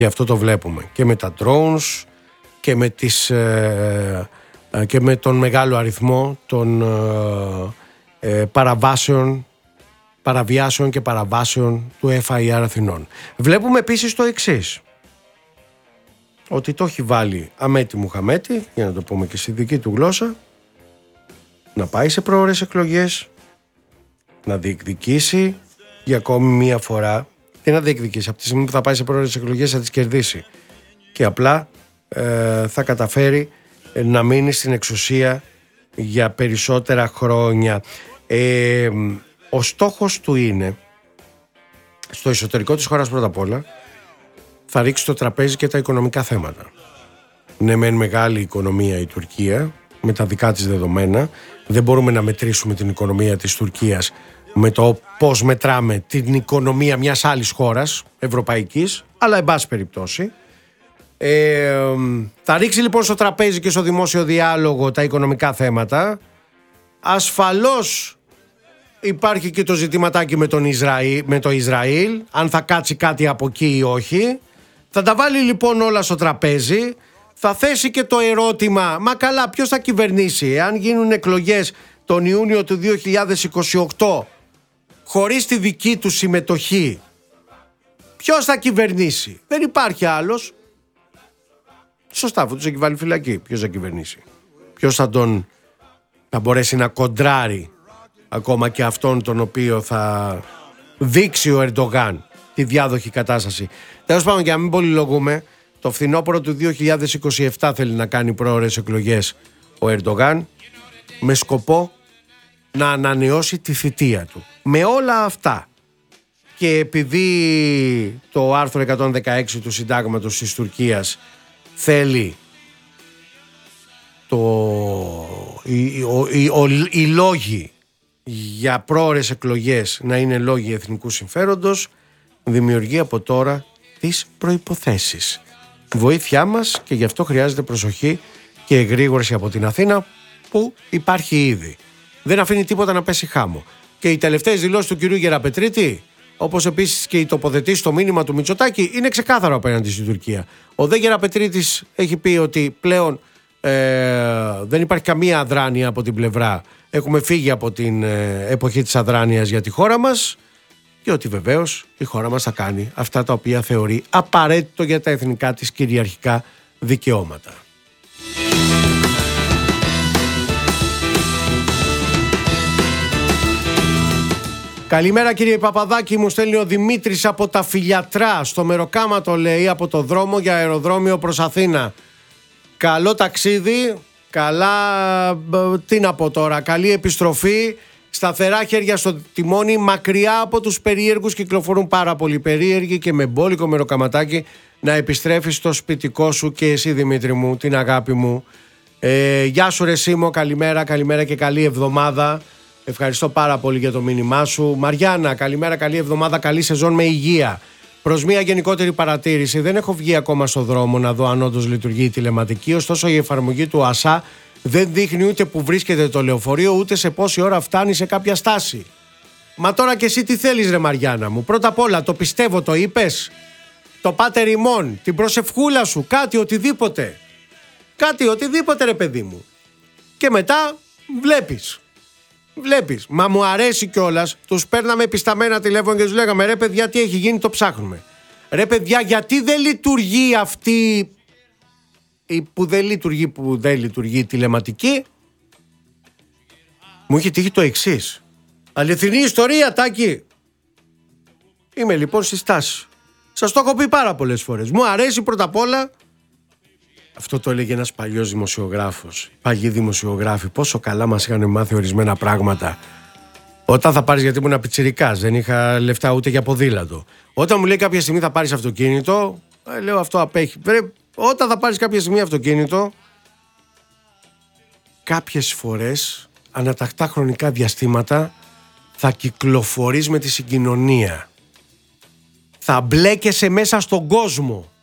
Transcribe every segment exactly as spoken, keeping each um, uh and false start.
Γι' αυτό το βλέπουμε και με τα drones και με, τις, ε, ε, και με τον μεγάλο αριθμό των ε, ε, παραβάσεων, παραβιάσεων και παραβάσεων του Εφ Άι Αρ Αθηνών. Βλέπουμε επίσης το εξής, ότι το έχει βάλει Αμέτη Μουχαμέτη, για να το πούμε και στη δική του γλώσσα, να πάει σε πρόωρες εκλογές, να διεκδικήσει για ακόμη μία φορά. Τι να διεκδικήσει, από τη στιγμή που θα πάει σε πρόωρες εκλογές θα τις κερδίσει και απλά ε, θα καταφέρει ε, να μείνει στην εξουσία για περισσότερα χρόνια. Ε, ο στόχος του είναι στο εσωτερικό της χώρας πρώτα απ' όλα θα ρίξει στο τραπέζι και τα οικονομικά θέματα. Ναι, μεν μεγάλη οικονομία η Τουρκία με τα δικά της δεδομένα, δεν μπορούμε να μετρήσουμε την οικονομία της Τουρκίας με το πώς μετράμε την οικονομία μιας άλλης χώρας ευρωπαϊκής, αλλά εν πάση περιπτώσει ε, θα ρίξει λοιπόν στο τραπέζι και στο δημόσιο διάλογο τα οικονομικά θέματα. Ασφαλώς υπάρχει και το ζητηματάκι με, τον Ισραήλ, με το Ισραήλ, αν θα κάτσει κάτι από εκεί ή όχι. Θα τα βάλει λοιπόν όλα στο τραπέζι. Θα θέσει και το ερώτημα, μα καλά, ποιος θα κυβερνήσει εάν γίνουν εκλογές τον Ιούνιο του δύο χιλιάδες είκοσι οκτώ χωρίς τη δική του συμμετοχή? Ποιος θα κυβερνήσει? Δεν υπάρχει άλλος. Σωστά, αφού τους έχει βάλει φυλακή, ποιος θα κυβερνήσει? Ποιος θα τον θα μπορέσει να κοντράρει ακόμα και αυτόν τον οποίο θα δείξει ο Ερντογάν τη διάδοχη κατάσταση? Τέλος πάντων, για να μην πολυλογούμε, το φθινόπωρο του δύο χιλιάδες είκοσι επτά θέλει να κάνει πρόωρες εκλογές ο Ερντογάν με σκοπό να ανανεώσει τη θητεία του. Με όλα αυτά και επειδή το άρθρο εκατόν δεκαέξι του συντάγματος της Τουρκίας θέλει το, οι, οι, οι, οι λόγοι για πρόωρες εκλογές να είναι λόγοι εθνικού συμφέροντος, δημιουργεί από τώρα τις προϋποθέσεις. Βοήθειά μας και γι' αυτό χρειάζεται προσοχή και εγρήγορση από την Αθήνα που υπάρχει ήδη. Δεν αφήνει τίποτα να πέσει χάμω. Και οι τελευταίες δηλώσεις του κυρίου Γεραπετρίτη, όπως επίσης και οι τοποθετήσεις στο μήνυμα του Μητσοτάκη, είναι ξεκάθαρο απέναντι στην Τουρκία. Ο δε Γεραπετρίτης έχει πει ότι πλέον ε, δεν υπάρχει καμία αδράνεια από την πλευρά. Έχουμε φύγει από την ε, εποχή της αδράνειας για τη χώρα μας και ότι βεβαίως η χώρα μας θα κάνει αυτά τα οποία θεωρεί απαραίτητο για τα εθνικά της κυριαρχικά δικαιώματα. Καλημέρα κύριε Παπαδάκη, μου στέλνει ο Δημήτρης από τα Φιλιατρά. Στο Μεροκάματο λέει, από το δρόμο για αεροδρόμιο προς Αθήνα. Καλό ταξίδι, καλά, τι να πω τώρα, καλή επιστροφή. Σταθερά χέρια στο τιμόνι, μακριά από τους περίεργους, κυκλοφορούν πάρα πολλοί περίεργοι και με μπόλικο μεροκαματάκι να επιστρέφεις στο σπιτικό σου και εσύ Δημήτρη μου, την αγάπη μου. Ε, γεια σου ρε Σίμω, καλημέρα, καλημέρα και καλή εβδομάδα. Ευχαριστώ πάρα πολύ για το μήνυμά σου. Μαριάννα, καλημέρα, καλή εβδομάδα, καλή σεζόν με υγεία. Προς μια γενικότερη παρατήρηση, δεν έχω βγει ακόμα στο δρόμο να δω αν όντως λειτουργεί η τηλεματική, ωστόσο η εφαρμογή του ΑΣΑ δεν δείχνει ούτε που βρίσκεται το λεωφορείο, ούτε σε πόση ώρα φτάνει σε κάποια στάση. Μα τώρα και εσύ τι θέλεις ρε Μαριάννα μου? Πρώτα απ' όλα το πιστεύω, το είπες, το πάτερ ημών, την προσευχούλα σου, κάτι οτιδήποτε. Κάτι οτιδήποτε ρε παιδί μου. Και μετά βλέπεις. Βλέπεις, μα μου αρέσει κιόλας. Τους παίρναμε επισταμένα τηλέφωνο και τους λέγαμε ρε παιδιά, τι έχει γίνει, το ψάχνουμε. Ρε παιδιά, γιατί δεν λειτουργεί αυτή η που δεν λειτουργεί, που δεν λειτουργεί η τηλεματική? Μου είχε τύχει το εξής. Αληθινή ιστορία, Τάκη. Είμαι λοιπόν στη στάση. Σας το έχω πει πάρα πολλές φορές. Μου αρέσει πρώτα απ' όλα. Αυτό το έλεγε ένας παλιός δημοσιογράφος. Παλιοί δημοσιογράφοι, πόσο καλά μας είχαν μάθει ορισμένα πράγματα. Όταν θα πάρεις, γιατί ήμουν πιτσιρικάς, δεν είχα λεφτά ούτε για ποδήλατο. Όταν μου λέει κάποια στιγμή θα πάρεις αυτοκίνητο, λέω αυτό απέχει. Όταν θα πάρεις κάποια στιγμή αυτοκίνητο, κάποιες φορές, ανατακτά χρονικά διαστήματα, θα κυκλοφορείς με τη συγκοινωνία. Θα μπλέκεσαι μέσα στον κόσμο.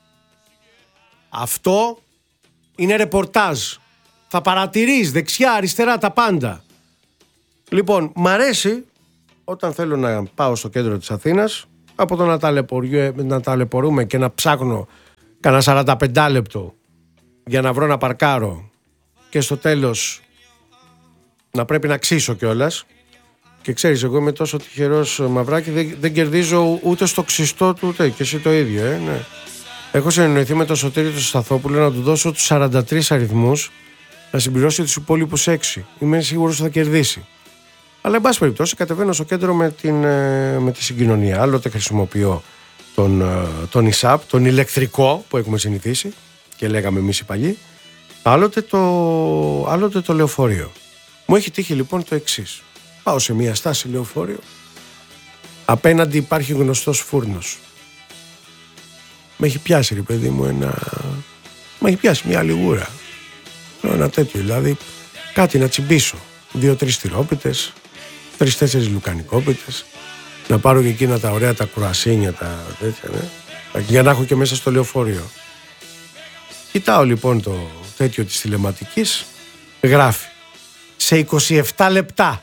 Αυτό είναι ρεπορτάζ. Θα παρατηρείς δεξιά, αριστερά, τα πάντα. Λοιπόν, μ' αρέσει όταν θέλω να πάω στο κέντρο της Αθήνας, από το να ταλαιπωρούμε, να ταλαιπωρούμε και να ψάχνω Κάνα σαράντα πέντε λεπτό για να βρω να παρκάρω και στο τέλος να πρέπει να ξύσω κιόλας. Και ξέρεις, εγώ είμαι τόσο τυχερός, Μαυράκη, δεν, δεν κερδίζω ούτε στο ξυστό του, ούτε και εσύ το ίδιο, ε, ναι. Έχω συνεννοηθεί με τον Σωτήρη του Σταθόπουλο να του δώσω τους σαράντα τρεις αριθμούς, να συμπληρώσει τους υπόλοιπους έξι. Είμαι σίγουρος ότι θα κερδίσει. Αλλά εν πάση περιπτώσει κατεβαίνω στο κέντρο με, την, με τη συγκοινωνία. Άλλοτε χρησιμοποιώ τον, τον ΙΣΑΠ, τον ηλεκτρικό που έχουμε συνηθίσει και λέγαμε εμείς οι παλιοί. Άλλοτε το, άλλοτε το λεωφορείο. Μου έχει τύχει λοιπόν το εξής. Πάω σε μια στάση λεωφορείο. Απέναντι υπάρχει γνωστός φούρνος. Με έχει πιάσει, ρε παιδί μου, ένα... Με έχει πιάσει μια λιγούρα. Ένα τέτοιο, δηλαδή κάτι να τσιμπήσω. Δύο-τρεις τυρόπιτες, τρεις-τέσσερις λουκανικόπιτες. Να πάρω και εκείνα τα ωραία τα κουρασίνια, τα τέτοια, ναι. Για να έχω και μέσα στο λεωφορείο. Κοιτάω λοιπόν το τέτοιο της τηλεματικής. Γράφει. Σε είκοσι επτά λεπτά.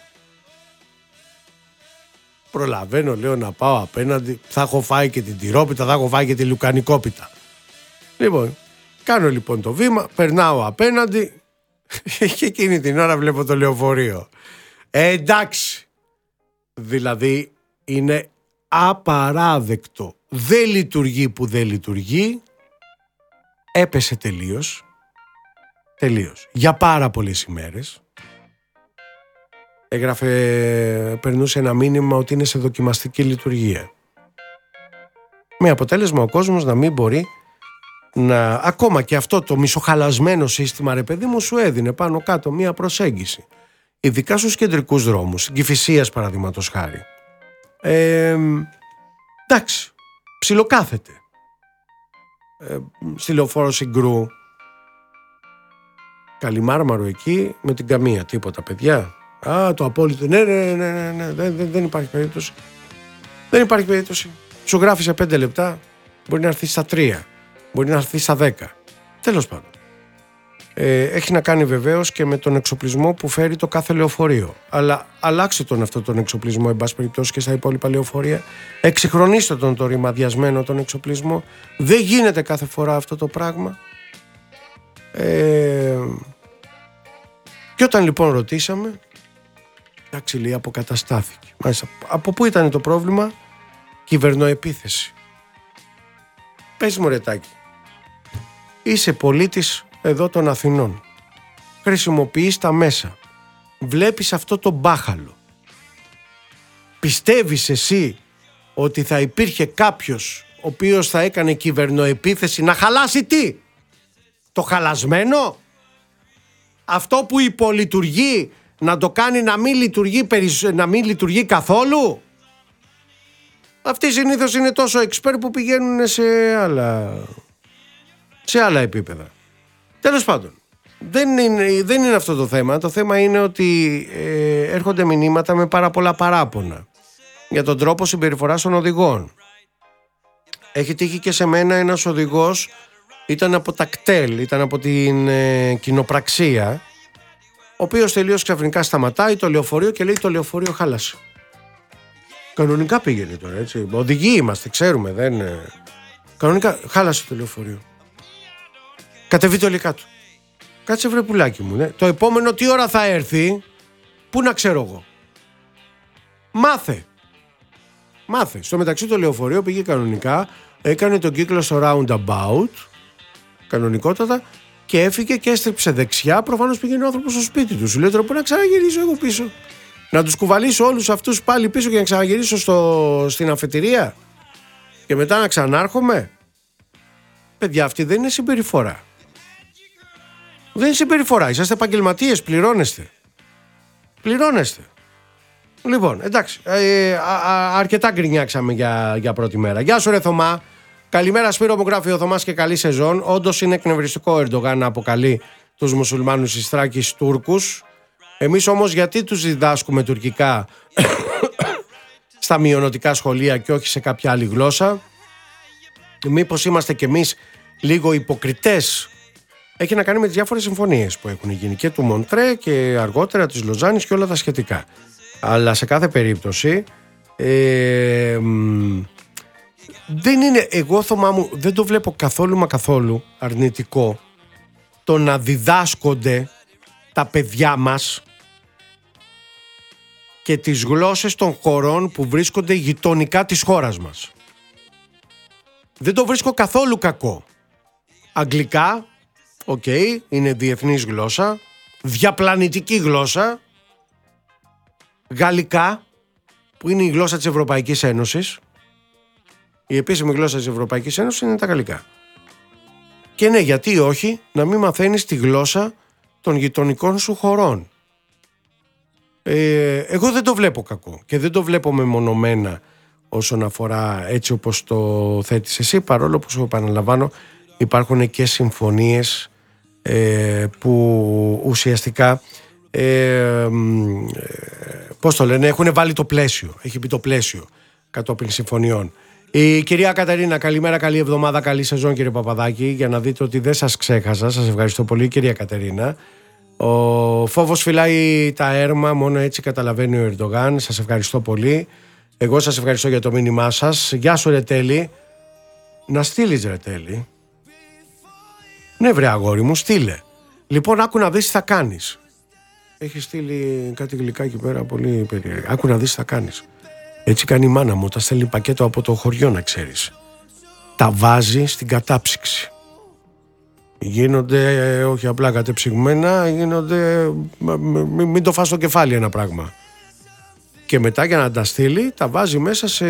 Προλαβαίνω, λέω, να πάω απέναντι. Θα έχω φάει και την τυρόπιτα, θα έχω φάει και τη λουκανικόπιτα. Λοιπόν, κάνω λοιπόν το βήμα, περνάω απέναντι και εκείνη την ώρα βλέπω το λεωφορείο. Ε, εντάξει. Δηλαδή είναι απαράδεκτο. Δεν λειτουργεί που δεν λειτουργεί. Έπεσε τελείως. Τελείως. Για πάρα πολλές ημέρες. Έγραφε, περνούσε ένα μήνυμα ότι είναι σε δοκιμαστική λειτουργία. Με αποτέλεσμα ο κόσμος να μην μπορεί να... Ακόμα και αυτό το μισοχαλασμένο σύστημα, ρε παιδί μου, σου έδινε πάνω κάτω μία προσέγγιση. Ειδικά στους κεντρικούς δρόμους, Κηφισίας παραδείγματος χάρη. Ε, εντάξει, ψιλοκάθεται. Ε, στη Λεωφόρο Συγκρού, Καλιμάρμαρο εκεί, με την καμία, τίποτα παιδιά. Α, το απόλυτο. Ναι, ναι, ναι, ναι, ναι. Δεν, δεν, δεν υπάρχει περίπτωση. Δεν υπάρχει περίπτωση. Σου γράφει σε πέντε λεπτά, μπορεί να έρθει στα τρία, μπορεί να έρθει στα δέκα. Τέλος πάντων. Ε, έχει να κάνει βεβαίως και με τον εξοπλισμό που φέρει το κάθε λεωφορείο. Αλλά αλλάξτε τον αυτό τον εξοπλισμό, εν πάση περιπτώσει, και στα υπόλοιπα λεωφορεία. Εξυγχρονίστε τον το ρημαδιασμένο τον εξοπλισμό. Δεν γίνεται κάθε φορά αυτό το πράγμα. Ε, και όταν λοιπόν ρωτήσαμε, εντάξει, λέει, αποκαταστάθηκε. Μάλιστα, από πού ήταν το πρόβλημα? Κυβερνοεπίθεση. Πες μου, ρετάκι, είσαι πολίτης εδώ των Αθηνών, χρησιμοποιείς τα μέσα, βλέπεις αυτό το μπάχαλο, πιστεύεις εσύ ότι θα υπήρχε κάποιος ο οποίος θα έκανε κυβερνοεπίθεση να χαλάσει τι? Το χαλασμένο? Αυτό που υπολειτουργεί να το κάνει να μην λειτουργεί, να μην λειτουργεί καθόλου? Αυτοί συνήθως είναι τόσο expert που πηγαίνουν σε άλλα, σε άλλα επίπεδα. Τέλος πάντων, δεν είναι, δεν είναι αυτό το θέμα. Το θέμα είναι ότι ε, έρχονται μηνύματα με πάρα πολλά παράπονα για τον τρόπο συμπεριφοράς των οδηγών. Έχει τύχει και σε μένα ένας οδηγός, ήταν από τα κτέλ, ήταν από την ε, κοινοπραξία, ο οποίος τελείως ξαφνικά σταματάει το λεωφορείο και λέει το λεωφορείο χάλασε. Κανονικά πήγαινε τώρα, έτσι. Οδηγοί είμαστε, ξέρουμε, δεν. Κανονικά χάλασε το λεωφορείο. Κατεβείτε όλοι κάτω. Κάτσε, βρε πουλάκι μου, ναι. Το επόμενο τι ώρα θα έρθει? Πού να ξέρω εγώ? Μάθε. Μάθε. Στο μεταξύ το λεωφορείο πήγε κανονικά, έκανε τον κύκλο στο roundabout, κανονικότατα, και έφυγε και έστρεψε δεξιά. Προφανώς πήγαινε ο άνθρωπος στο σπίτι του. Σου λέει τώρα πού να ξαναγυρίσω εγώ πίσω? Να τους κουβαλήσω όλους αυτούς πάλι πίσω και να ξαναγυρίσω στο, στην αφετηρία και μετά να ξανάρχομαι? Παιδιά, αυτή δεν είναι συμπεριφορά. Δεν είναι συμπεριφορά. Είσαστε επαγγελματίες, πληρώνεστε. Πληρώνεστε. Λοιπόν, εντάξει, ε, α, α, αρκετά γκρινιάξαμε για, για πρώτη μέρα. Γεια σου ρε Θωμά. Καλημέρα Σπύρο, μου γράφει ο Θωμάς, και καλή σεζόν. Όντως είναι εκνευριστικό ο Ερντογάν να αποκαλεί τους μουσουλμάνους Ιστράκης Τούρκους. Εμείς όμως γιατί τους διδάσκουμε τουρκικά στα μειωνοτικά σχολεία και όχι σε κάποια άλλη γλώσσα? Μήπως είμαστε κι εμείς λίγο υποκριτές? Έχει να κάνει με τις διάφορες συμφωνίες που έχουν γίνει και του Μοντρέ και αργότερα της Λοζάνης και όλα τα σχετικά. Αλλά σε κάθε περίπτωση ε, δεν είναι, εγώ Θωμά μου δεν το βλέπω καθόλου μα καθόλου αρνητικό το να διδάσκονται τα παιδιά μας και τις γλώσσες των χωρών που βρίσκονται γειτονικά της χώρας μας. Δεν το βρίσκω καθόλου κακό. Αγγλικά, οκ, okay, είναι διεθνής γλώσσα, διαπλανητική γλώσσα. Γαλλικά, που είναι η γλώσσα της Ευρωπαϊκής Ένωσης. Η επίσημη γλώσσα της Ευρωπαϊκής Ένωσης είναι τα γαλλικά. Και ναι, γιατί όχι να μην μαθαίνεις τη γλώσσα των γειτονικών σου χωρών. Ε, εγώ δεν το βλέπω κακό και δεν το βλέπω μεμονωμένα όσον αφορά έτσι όπως το θέτεις εσύ, παρόλο που σου επαναλαμβάνω υπάρχουν και συμφωνίες ε, που ουσιαστικά ε, πώς το λένε, έχουν βάλει το πλαίσιο, έχει μπει το πλαίσιο κατόπιν συμφωνιών. Η κυρία Κατερίνα, καλημέρα, καλή εβδομάδα, καλή σεζόν κύριε Παπαδάκη, για να δείτε ότι δεν σας ξέχασα, σας ευχαριστώ πολύ κυρία Κατερίνα. Ο φόβος φυλάει τα έρμα, μόνο έτσι καταλαβαίνει ο Ερντογάν, σας ευχαριστώ πολύ. Εγώ σας ευχαριστώ για το μήνυμά σας. Γεια σου ρε Τέλη. Να στείλεις ρε Τέλη. Ναι βρε αγόρι μου, στείλε. Λοιπόν, άκου να δεις τι θα κάνεις. Έχει στείλει κάτι γλυκά εκεί πέρα, πολύ περίεργα. Άκου να δεις τι θα κάνεις. Έτσι κάνει η μάνα μου, τα στέλνει πακέτο από το χωριό να ξέρεις. Τα βάζει στην κατάψυξη. Γίνονται όχι απλά κατεψυγμένα, γίνονται, μην, μην το φας στο κεφάλι ένα πράγμα. Και μετά για να τα στείλει τα βάζει μέσα σε,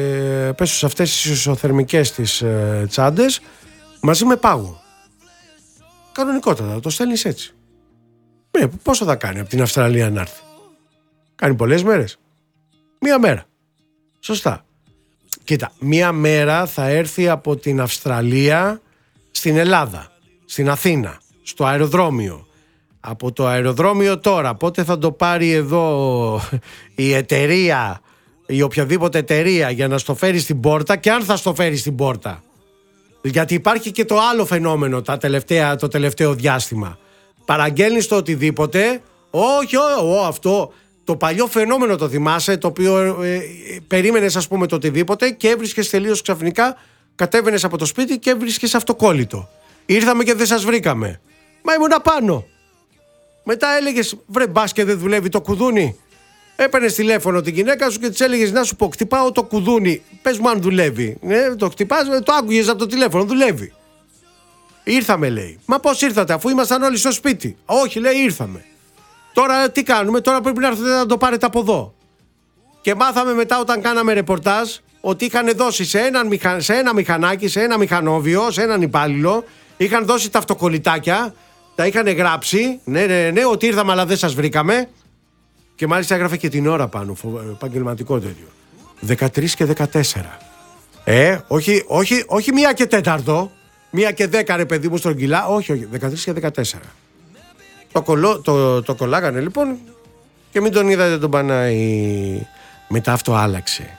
πέσω σε αυτές τις ισοθερμικές τις ε, τσάντες μαζί με πάγο. Κανονικότατα, το στέλνεις έτσι. Ε, πόσο θα κάνει από την Αυστραλία να έρθει? Κάνει πολλές μέρες? Μία μέρα. Σωστά. Κοίτα, μία μέρα θα έρθει από την Αυστραλία στην Ελλάδα, στην Αθήνα, στο αεροδρόμιο. Από το αεροδρόμιο τώρα, πότε θα το πάρει εδώ η εταιρεία, η οποιαδήποτε εταιρεία για να στο φέρει στην πόρτα, και αν θα στο φέρει στην πόρτα. Γιατί υπάρχει και το άλλο φαινόμενο τα τελευταία, το τελευταίο διάστημα. Παραγγέλνεις το οτιδήποτε, όχι, ό, αυτό, το παλιό φαινόμενο το θυμάσαι, το οποίο ε, ε, περίμενες ας πούμε το οτιδήποτε και έβρισκες τελείως ξαφνικά, κατέβαινες από το σπίτι και έβρισκες αυτοκόλλητο. Ήρθαμε και δεν σας βρήκαμε. Μα ήμουν απάνω. Μετά έλεγες, βρε μπας και δεν δουλεύει το κουδούνι. Έπαιρνες τηλέφωνο την γυναίκα σου και της έλεγες, να σου πω, χτυπάω το κουδούνι. Πες μου αν δουλεύει. Ναι, το χτυπάς, το άκουγες από το τηλέφωνο, δουλεύει. Ήρθαμε, λέει. Μα πώς ήρθατε, αφού ήμασταν όλοι στο σπίτι? Όχι, λέει, ήρθαμε. Τώρα τι κάνουμε, τώρα πρέπει να έρθετε να το πάρετε από εδώ. Και μάθαμε μετά όταν κάναμε ρεπορτάζ ότι είχαν δώσει σε, έναν μηχα... σε ένα μηχανάκι, σε ένα μηχανόβιο, σε έναν υπάλληλο, είχαν δώσει τα αυτοκολλητάκια, τα είχαν γράψει, ναι, ναι, ναι, ότι ήρθαμε αλλά δεν σας βρήκαμε. Και μάλιστα έγραφε και την ώρα πάνω, επαγγελματικό τέτοιο. δεκατρείς και δεκατέσσερα. Ε, όχι, όχι, όχι μία και τέταρτο, μία και δέκα ρε παιδί μου στρογγυλά, όχι, όχι, δεκατρείς και δεκατέσσερα. Το, κολλό, το, το κολλάγανε λοιπόν και μην τον είδατε τον Πανάη. Μετά αυτό άλλαξε.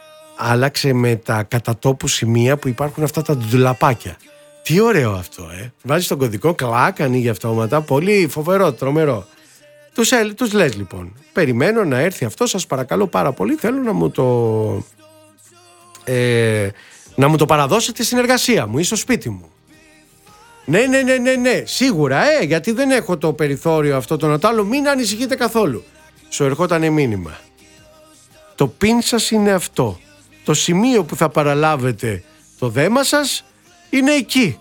Άλλαξε με τα κατατόπου σημεία που υπάρχουν αυτά τα ντουλαπάκια. Τι ωραίο αυτό, ε. Βάζεις τον κωδικό, κλακ, ανοίγει αυτόματα. Πολύ φοβερό, τρομερό. Τους, τους λες λοιπόν, περιμένω να έρθει αυτό, σας παρακαλώ πάρα πολύ, θέλω να μου το ε, να μου το παραδώσετε στην εργασία μου ή στο σπίτι μου. Ναι, ναι, ναι, ναι, ναι, σίγουρα, ε, γιατί δεν έχω το περιθώριο αυτό το να το άλλο, μην ανησυχείτε καθόλου. Σου ερχότανε μήνυμα. Το πιν σας είναι αυτό. Το σημείο που θα παραλάβετε το δέμα σας είναι εκεί.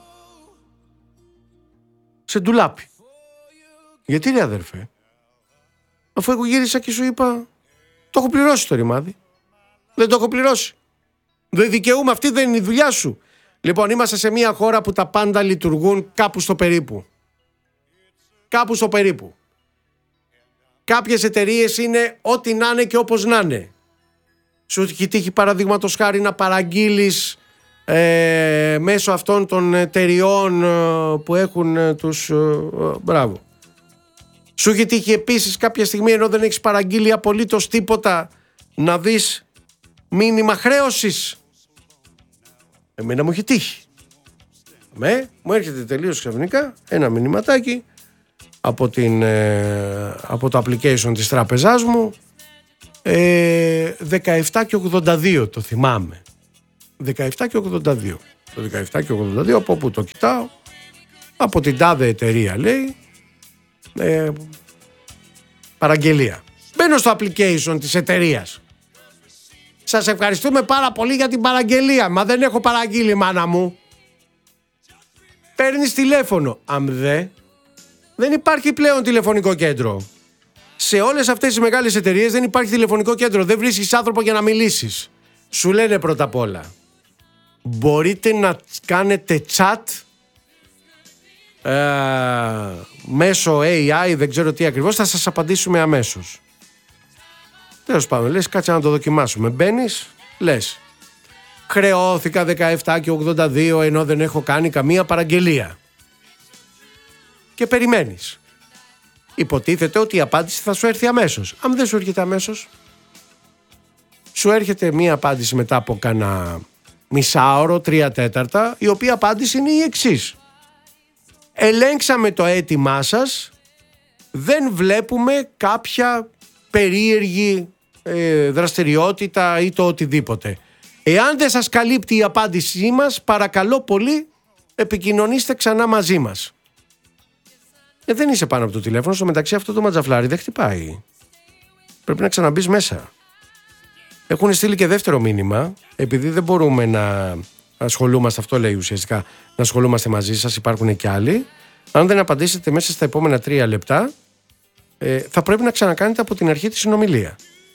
Σε ντουλάπι. Γιατί ρε αδερφέ? Αφού εγώ γύρισα και σου είπα, το έχω πληρώσει το ρημάδι. Δεν το έχω πληρώσει. Δεν δικαιούμαι, αυτή δεν είναι η δουλειά σου. Λοιπόν, είμαστε σε μια χώρα που τα πάντα λειτουργούν κάπου στο περίπου. Κάπου στο περίπου. Κάποιες εταιρείες είναι ό,τι να είναι και όπως να είναι. Σου έχει τύχει παραδείγματος χάρη να παραγγείλεις ε, μέσω αυτών των εταιριών ε, που έχουν ε, τους... Ε, ε, μπράβο. Σου έχει τύχει επίσης κάποια στιγμή, ενώ δεν έχεις παραγγείλει απολύτως τίποτα, να δεις μήνυμα χρέωσης? Εμένα μου έχει τύχει. Με, μου έρχεται τελείως ξαφνικά ένα μηνυματάκι από, την, ε, από το application της τράπεζάς μου, ε, δεκαεπτά και ογδόντα δύο, το θυμάμαι. δεκαεπτά και ογδόντα δύο. Το δεκαεπτά και ογδόντα δύο, από όπου το κοιτάω, από την τάδε εταιρεία λέει, ε, παραγγελία. Μπαίνω στο application της εταιρείας. Σας ευχαριστούμε πάρα πολύ για την παραγγελία. Μα δεν έχω παραγγείλει, μάνα μου. Παίρνεις τηλέφωνο. Αμδε, δεν υπάρχει πλέον τηλεφωνικό κέντρο. Σε όλες αυτές τις μεγάλες εταιρείες δεν υπάρχει τηλεφωνικό κέντρο. Δεν βρίσκεις άνθρωπο για να μιλήσεις. Σου λένε πρώτα απ' όλα, μπορείτε να κάνετε chat ε, μέσω έι άι, δεν ξέρω τι ακριβώς, θα σας απαντήσουμε αμέσως. Τέλος πάντων, λες κάτσε να το δοκιμάσουμε. Μπαίνεις, λες χρεώθηκα δεκαεπτά και ογδόντα δύο ενώ δεν έχω κάνει καμία παραγγελία. Και περιμένεις. Υποτίθεται ότι η απάντηση θα σου έρθει αμέσως. Αν δεν σου έρχεται αμέσως, σου έρχεται μία απάντηση μετά από κάνα μισάωρο, τρία τέταρτα, η οποία απάντηση είναι η εξής. Ελέγξαμε το αίτημά σας, δεν βλέπουμε κάποια περίεργη ε, δραστηριότητα ή το οτιδήποτε. Εάν δεν σας καλύπτει η απάντησή μας, παρακαλώ πολύ επικοινωνήστε ξανά μαζί μας. Ε, δεν είσαι πάνω από το τηλέφωνο, στο μεταξύ αυτό το ματζαφλάρι δεν χτυπάει. Πρέπει να ξαναμπείς μέσα. Έχουν στείλει και δεύτερο μήνυμα, επειδή δεν μπορούμε να ασχολούμαστε, αυτό λέει ουσιαστικά, να ασχολούμαστε μαζί σας, υπάρχουν και άλλοι. Αν δεν απαντήσετε μέσα στα επόμενα τρία λεπτά, ε, θα πρέπει να ξανακάνετε από την αρχή τη συνομιλία.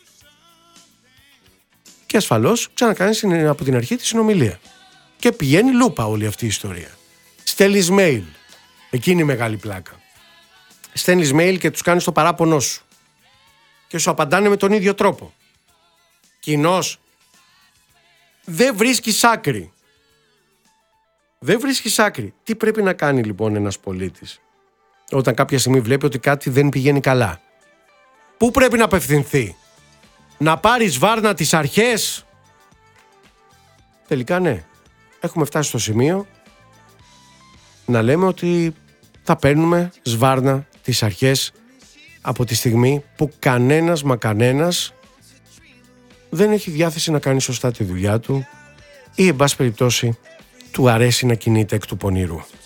Και ασφαλώς ξανακάνεις από την αρχή τη συνομιλία. Και πηγαίνει λούπα όλη αυτή η ιστορία. Στέλνεις mail, εκείνη η μεγάλη πλάκα. Στέλνεις mail και τους κάνεις το παράπονό σου. Και σου απαντάνε με τον ίδιο τρόπο. Κοινώς, δεν βρίσκεις άκρη. Δεν βρίσκεις άκρη. Τι πρέπει να κάνει λοιπόν ένας πολίτης όταν κάποια στιγμή βλέπει ότι κάτι δεν πηγαίνει καλά? Πού πρέπει να απευθυνθεί? Να πάρει σβάρνα τις αρχές? Τελικά ναι. Έχουμε φτάσει στο σημείο να λέμε ότι θα παίρνουμε σβάρνα τις αρχές από τη στιγμή που κανένας μα κανένας δεν έχει διάθεση να κάνει σωστά τη δουλειά του ή εν πάση περιπτώσει του αρέσει να κινείται εκ του πονηρού.